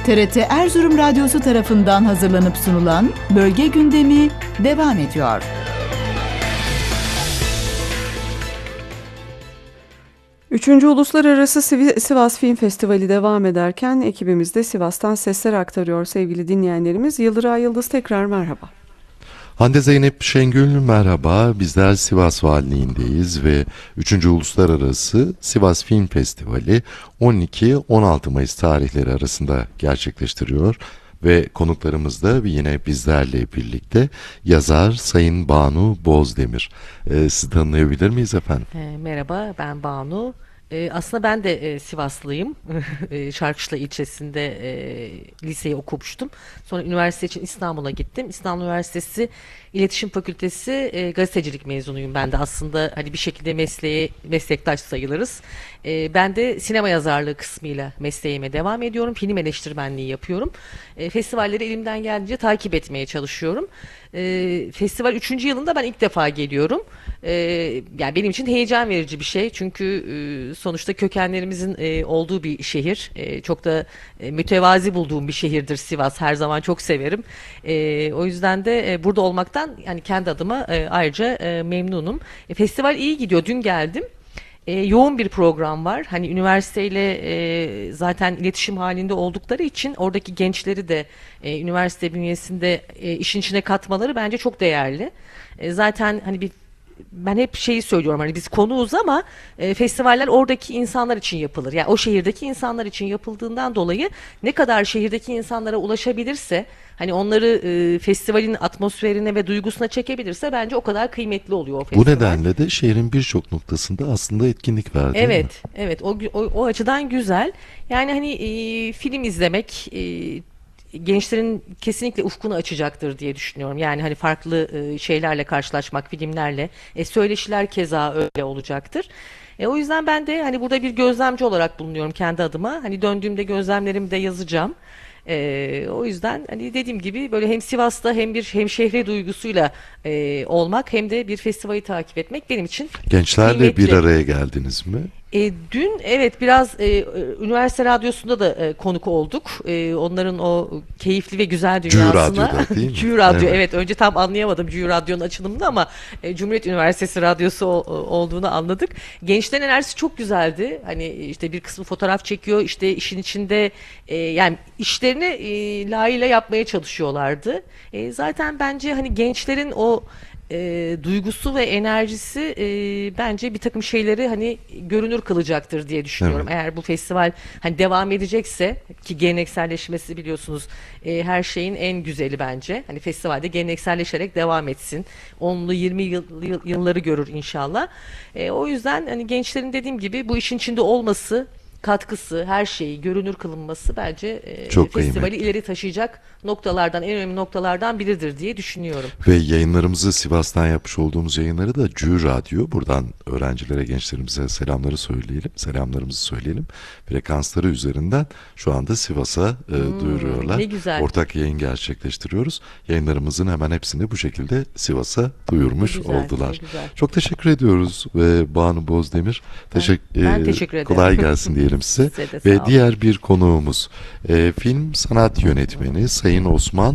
TRT Erzurum Radyosu tarafından hazırlanıp sunulan Bölge Gündemi devam ediyor. Üçüncü Uluslararası Sivas Film Festivali devam ederken ekibimiz de Sivas'tan sesler aktarıyor sevgili dinleyenlerimiz. Yıldıray Yıldız tekrar merhaba. Hande Zeynep Şengül merhaba. Bizler Sivas Valiliğindeyiz ve 3. Uluslararası Sivas Film Festivali 12-16 Mayıs tarihleri arasında gerçekleştiriyor. Ve konuklarımız da yine bizlerle birlikte yazar Sayın Banu Bozdemir. Sizi tanıyabilir miyiz efendim? Merhaba, ben Banu. Aslında ben de Sivaslıyım. Şarkışla ilçesinde liseyi okumuştum. Sonra üniversite için İstanbul'a gittim. İstanbul Üniversitesi İletişim Fakültesi gazetecilik mezunuyum. Ben de aslında hani bir şekilde meslektaş sayılırız. Ben de sinema yazarlığı kısmıyla mesleğime devam ediyorum. Film eleştirmenliği yapıyorum. Festivalleri elimden geldiğince takip etmeye çalışıyorum. Festival 3. yılında ben ilk defa geliyorum. Yani benim için heyecan verici bir şey. Çünkü sonuçta kökenlerimizin olduğu bir şehir. Çok da mütevazi bulduğum bir şehirdir Sivas. Her zaman çok severim. O yüzden de burada olmaktan yani kendi adıma ayrıca memnunum. Festival iyi gidiyor. Dün geldim. Yoğun bir program var. Hani üniversiteyle zaten iletişim halinde oldukları için oradaki gençleri de üniversite bünyesinde işin içine katmaları bence çok değerli. Zaten hani ben hep şeyi söylüyorum, hani biz konuğuz ama festivaller oradaki insanlar için yapılır. Yani o şehirdeki insanlar için yapıldığından dolayı ne kadar şehirdeki insanlara ulaşabilirse, hani onları festivalin atmosferine ve duygusuna çekebilirse bence o kadar kıymetli oluyor o festival. Bu nedenle de şehrin birçok noktasında aslında etkinlik var, değil mi? Evet, evet, o açıdan güzel. Yani hani film izlemek gençlerin kesinlikle ufkunu açacaktır diye düşünüyorum. Yani hani farklı şeylerle karşılaşmak, filmlerle, söyleşiler keza öyle olacaktır. O yüzden ben de hani burada bir gözlemci olarak bulunuyorum kendi adıma. Hani döndüğümde gözlemlerimi de yazacağım. O yüzden hani dediğim gibi böyle hem Sivas'ta hem bir hemşehri duygusuyla olmak hem de bir festivali takip etmek benim için Gençlerle kıymetli. bir araya geldiniz mi? Dün evet biraz üniversite radyosunda da konuk olduk. Onların o keyifli ve güzel dünyasına. Radyo'da değil mi? Cü Radyo, Evet. evet, önce tam anlayamadım Cü Radyo'nun açılımını ama Cumhuriyet Üniversitesi radyosu olduğunu anladık. Gençlerin enerjisi çok güzeldi. Hani işte bir kısmı fotoğraf çekiyor, işte işin içinde yani işlerini layığıyla yapmaya çalışıyorlardı. Zaten bence hani gençlerin o duygusu ve enerjisi bence bir takım şeyleri hani görünür kılacaktır diye düşünüyorum. Evet. Eğer bu festival hani devam edecekse, ki gelenekselleşmesi biliyorsunuz her şeyin en güzeli bence. Hani festivalde gelenekselleşerek devam etsin. 10'lu 20 yılları görür inşallah. O yüzden hani gençlerin dediğim gibi bu işin içinde olması, katkısı, her şeyi görünür kılınması bence Çok festivali kıymetli. ileri taşıyacak noktalardan, en önemli noktalardan biridir diye düşünüyorum. Ve yayınlarımızı Sivas'tan yapmış olduğumuz yayınları da Cü Radyo. Buradan öğrencilere, gençlerimize selamlarımızı söyleyelim. Frekansları üzerinden şu anda Sivas'a duyuruyorlar. Ne güzel. Ortak yayın gerçekleştiriyoruz. Yayınlarımızın hemen hepsini bu şekilde Sivas'a duyurmuş Ne güzel, oldular. ne güzel. Çok teşekkür ediyoruz ve Banu Bozdemir. Ben teşekkür ederim. Kolay gelsin diyelim size. Size de sağ Ve olun. diğer bir konuğumuz film sanat yönetmeni Sayın Osman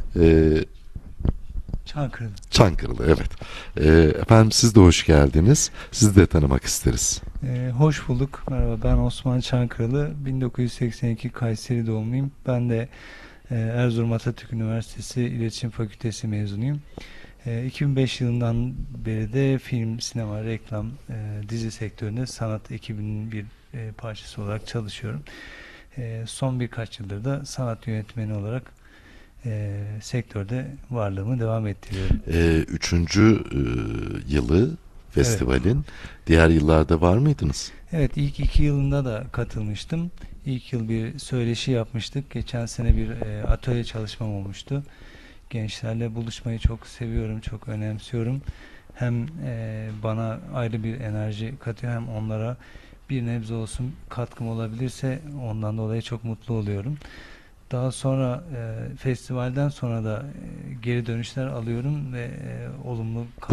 Çankırılı, evet. Efendim siz de hoş geldiniz. Sizi de tanımak isteriz. Hoş bulduk. Merhaba, ben Osman Çankırılı. 1982 Kayseri doğumluyum. Ben de Erzurum Atatürk Üniversitesi İletişim Fakültesi mezunuyum. 2005 yılından beri de film, sinema, reklam, dizi sektöründe sanat ekibinin bir parçası olarak çalışıyorum. Son birkaç yıldır da sanat yönetmeni olarak sektörde varlığımı devam ettiriyorum. Üçüncü yılı festivalin. Diğer yıllarda var mıydınız? Evet, ilk 2 yılında da katılmıştım. İlk yıl bir söyleşi yapmıştık. Geçen sene bir atölye çalışmam olmuştu. Gençlerle buluşmayı çok seviyorum, çok önemsiyorum. Hem bana ayrı bir enerji katıyor, hem onlara bir nebze olsun katkım olabilirse ondan dolayı çok mutlu oluyorum. Daha sonra festivalden sonra da geri dönüşler alıyorum ve olumlu